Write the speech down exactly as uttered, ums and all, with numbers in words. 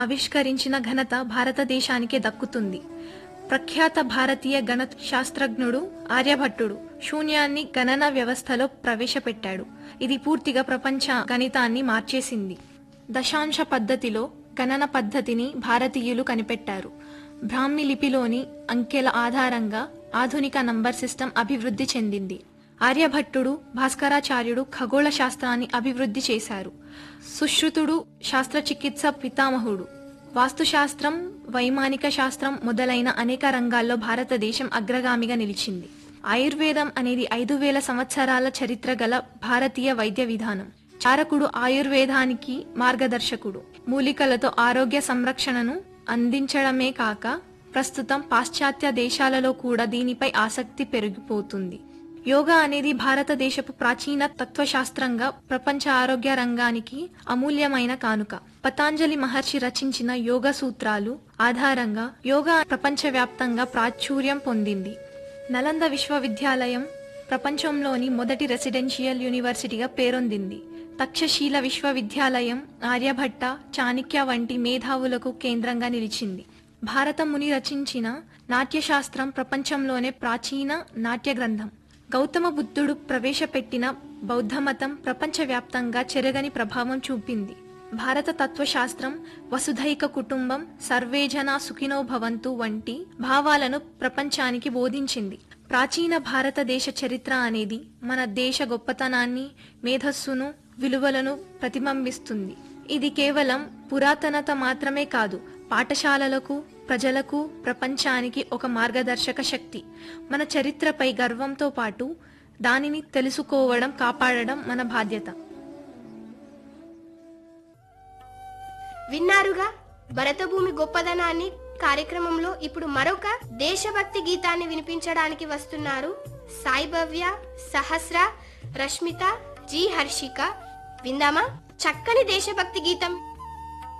ఆవిష్కరించిన ఘనత భారతదేశానికే దక్కుతుంది. ప్రఖ్యాత భారతీయ గణిత శాస్త్రజ్ఞుడు ఆర్యభట్టుడు శూన్యాన్ని గణన వ్యవస్థలో ప్రవేశపెట్టాడు. ఇది పూర్తిగా ప్రపంచ గణితాన్ని మార్చేసింది. దశాంశ పద్ధతిలో గణన పద్ధతిని భారతీయులు కనిపెట్టారు. బ్రాహ్మి లిపిలోని అంకెల ఆధారంగా ఆధునిక నంబర్ సిస్టమ్ అభివృద్ధి చెందింది. ఆర్యభట్టుడు భాస్కరాచార్యుడు ఖగోళ శాస్త్రాన్ని అభివృద్ధి చేశారు. సుశ్రుతుడు శాస్త్రచికిత్స పితామహుడు. వాస్తుశాస్త్రం, వైమానిక శాస్త్రం మొదలైన అనేక రంగాల్లో భారతదేశం అగ్రగామిగా నిలిచింది. ఆయుర్వేదం అనేది ఐదు వేల సంవత్సరాల చరిత్ర గల భారతీయ వైద్య విధానం. చారకుడు ఆయుర్వేదానికి మార్గదర్శకుడు. మూలికలతో ఆరోగ్య సంరక్షణను అందించడమే కాక ప్రస్తుతం పాశ్చాత్య దేశాలలో కూడా దీనిపై ఆసక్తి పెరిగిపోతుంది. యోగా అనేది భారతదేశపు ప్రాచీన తత్వశాస్త్రంగా ప్రపంచ ఆరోగ్య రంగానికి అమూల్యమైన కానుక. పతాంజలి మహర్షి రచించిన యోగ సూత్రాలు ఆధారంగా యోగా ప్రపంచవ్యాప్తంగా ప్రాచుర్యం పొందింది. నలంద విశ్వవిద్యాలయం ప్రపంచంలోని మొదటి రెసిడెన్షియల్ యూనివర్సిటీగా పేరొందింది. తక్షశీల విశ్వవిద్యాలయం ఆర్యభట్ట, చాణక్య వంటి మేధావులకు కేంద్రంగా నిలిచింది. భారత ముని రచించిన నాట్యశాస్త్రం ప్రపంచంలోనే ప్రాచీన నాట్య గ్రంథం. గౌతమ బుద్ధుడు ప్రవేశపెట్టిన బౌద్ధమతం ప్రపంచవ్యాప్తంగా చెరగని ప్రభావం చూపింది. భారత తత్వశాస్త్రం వసుధైక కుటుంబం, సర్వే జనా సుఖినో భవంతు వంటి భావాలను ప్రపంచానికి బోధించింది. ప్రాచీన భారతదేశ చరిత్ర అనేది మన దేశ గొప్పతనాన్ని, మేధస్సును, విలువలను ప్రతిబింబిస్తుంది. ఇది కేవలం పురాతనత మాత్రమే కాదు, పాఠశాలలకు, ప్రజలకు, ప్రపంచానికి ఒక మార్గదర్శక శక్తి. మన చరిత్రపై గర్వంతో పాటు దానిని తెలుసుకోవడం, కాపాడడం మన బాధ్యత. విన్నారుగా భరతభూమి గొప్పదనాన్ని. కార్యక్రమంలో ఇప్పుడు మరొక దేశభక్తి గీతాన్ని వినిపించడానికి వస్తున్నారు సాయి భవ్య, సహస్ర, రష్మిత, జి హర్షిక. విందామా చక్కని దేశభక్తి గీతం.